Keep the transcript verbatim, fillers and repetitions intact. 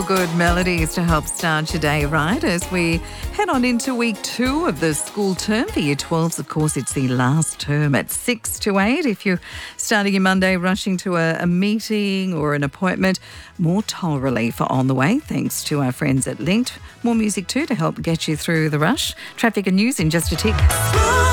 feel-good melodies to help start your day right as we head on into week two of the school term for Year twelves. Of course, it's the last term at six to eight. If you're starting your Monday rushing to a, a meeting or an appointment, more toll relief are on the way thanks to our friends at Linked. More music too to help get you through the rush. Traffic and news in just a tick.